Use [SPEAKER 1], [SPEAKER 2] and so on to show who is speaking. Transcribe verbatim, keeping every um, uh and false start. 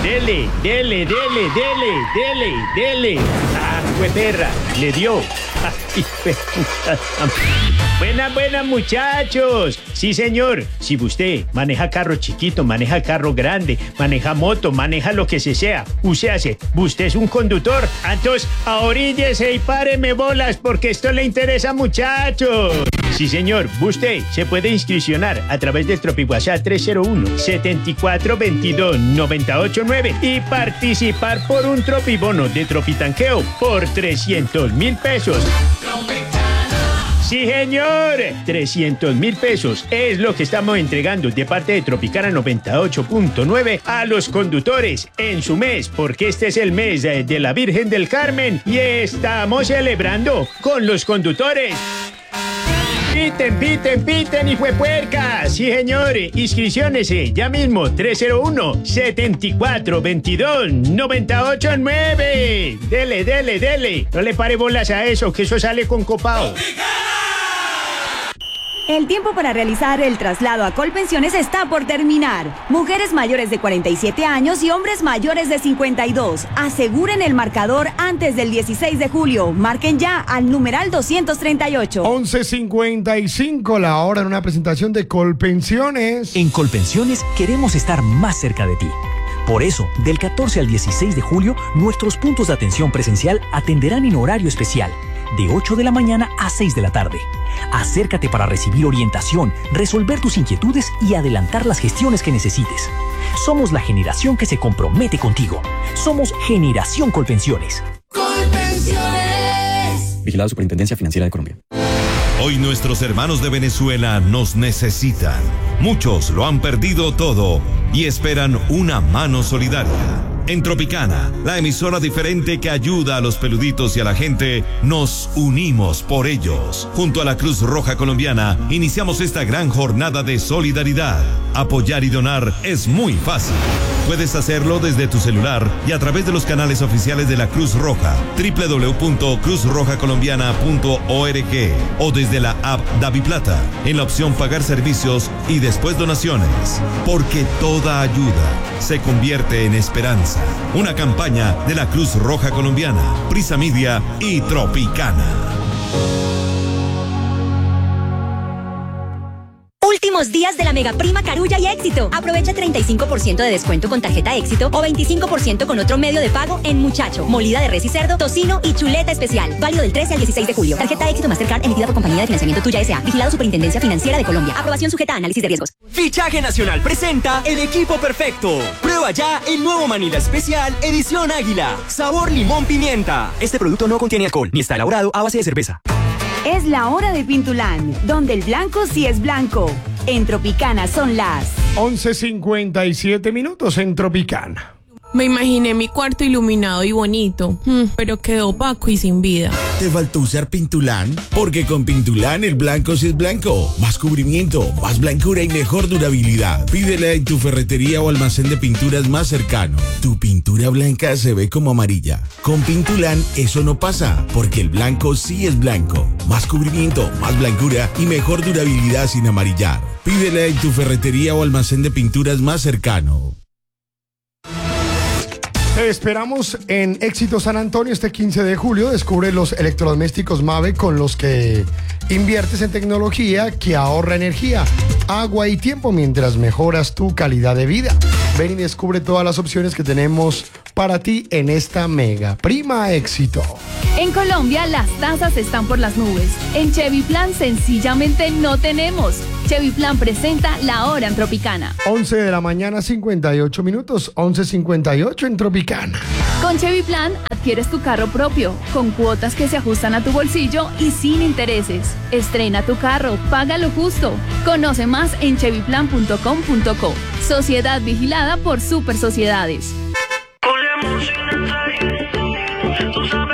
[SPEAKER 1] Dele, dele, dele, dele, dele, dele. Ah, fue perra, le dio. Ay, fue puta. Buenas, buenas, muchachos. Sí, señor. Si usted maneja carro chiquito, maneja carro grande, maneja moto, maneja lo que se sea, usted hace, usted es un conductor, entonces ahoríllese y páreme bolas porque esto le interesa, muchachos. Sí, señor. Usted se puede inscripcionar a través del TropiWhatsApp tres cero uno, setenta y cuatro veintidós, noventa y ocho nueve y participar por un tropibono de Tropitanqueo por trescientos mil pesos. Sí, señor, trescientos mil pesos es lo que estamos entregando de parte de Tropicana noventa y ocho punto nueve a los conductores en su mes, porque este es el mes de la Virgen del Carmen y estamos celebrando con los conductores. Piten, piten, piten, hijo de puerca. Sí, señor, inscripciones ya mismo, tres cero uno, setenta y cuatro veintidós, noventa y ocho nueve. Dele, dele, dele. No le pare bolas a eso, que eso sale con copao.
[SPEAKER 2] El tiempo para realizar el traslado a Colpensiones está por terminar. Mujeres mayores de cuarenta y siete años y hombres mayores de cincuenta y dos. Aseguren el marcador antes del dieciséis de julio. Marquen ya al numeral doscientos treinta y ocho.
[SPEAKER 3] once cincuenta y cinco la hora en una presentación de Colpensiones.
[SPEAKER 4] En Colpensiones queremos estar más cerca de ti. Por eso, del catorce al dieciséis de julio, nuestros puntos de atención presencial atenderán en horario especial, de ocho de la mañana a seis de la tarde. Acércate para recibir orientación, resolver tus inquietudes y adelantar las gestiones que necesites. Somos la generación que se compromete contigo. Somos Generación Colpensiones.
[SPEAKER 5] Colpensiones.
[SPEAKER 6] Vigilado Superintendencia Financiera de Colombia.
[SPEAKER 7] Hoy nuestros hermanos de Venezuela nos necesitan. Muchos lo han perdido todo y esperan una mano solidaria. En Tropicana, la emisora diferente que ayuda a los peluditos y a la gente, nos unimos por ellos. Junto a la Cruz Roja Colombiana, iniciamos esta gran jornada de solidaridad. Apoyar y donar es muy fácil. Puedes hacerlo desde tu celular y a través de los canales oficiales de la Cruz Roja, doble u doble u doble u punto cruz roja colombiana punto org o desde la app DaviPlata, en la opción Pagar Servicios y después Donaciones. Porque toda ayuda se convierte en esperanza. Una campaña de la Cruz Roja Colombiana, Prisa Media y Tropicana.
[SPEAKER 8] Últimos días de la Mega Prima Carulla y Éxito. Aprovecha treinta y cinco por ciento de descuento con tarjeta Éxito o veinticinco por ciento con otro medio de pago en Muchacho, molida de res y cerdo, tocino y chuleta especial. Válido del trece al dieciséis de julio. Tarjeta Éxito Mastercard emitida por Compañía de Financiamiento Tuya S A. Vigilado Superintendencia Financiera de Colombia. Aprobación sujeta a análisis de riesgos.
[SPEAKER 9] Fichaje Nacional presenta el equipo perfecto. Prueba ya el nuevo Manila Especial Edición Águila. Sabor limón pimienta. Este producto no contiene alcohol ni está elaborado a base de cerveza.
[SPEAKER 2] Es la hora de Pintulán, donde el blanco sí es blanco. En Tropicana son las
[SPEAKER 3] once cincuenta y siete minutos en Tropicana.
[SPEAKER 10] Me imaginé mi cuarto iluminado y bonito, pero quedó opaco y sin vida.
[SPEAKER 11] ¿Te faltó usar Pintulán? Porque con Pintulán el blanco sí es blanco. Más cubrimiento, más blancura y mejor durabilidad. Pídela en tu ferretería o almacén de pinturas más cercano. Tu pintura blanca se ve como amarilla. Con Pintulán eso no pasa, porque el blanco sí es blanco. Más cubrimiento, más blancura y mejor durabilidad sin amarillar. Pídela en tu ferretería o almacén de pinturas más cercano.
[SPEAKER 3] Te esperamos en Éxito San Antonio este quince de julio. Descubre los electrodomésticos Mave con los que inviertes en tecnología que ahorra energía, agua y tiempo mientras mejoras tu calidad de vida. Ven y descubre todas las opciones que tenemos para ti en esta Mega Prima Éxito.
[SPEAKER 12] En Colombia las tasas están por las nubes. En Chevy Plan sencillamente no tenemos. Chevy Plan presenta La Hora en Tropicana.
[SPEAKER 3] once de la mañana, cincuenta y ocho minutos, once cincuenta y ocho en Tropicana.
[SPEAKER 12] Con Chevy Plan adquieres tu carro propio, con cuotas que se ajustan a tu bolsillo y sin intereses. Estrena tu carro, paga lo justo. Conoce más en chevy plan punto com punto co. Sociedad vigilada por Super Sociedades.
[SPEAKER 13] Con la música, tú sabes.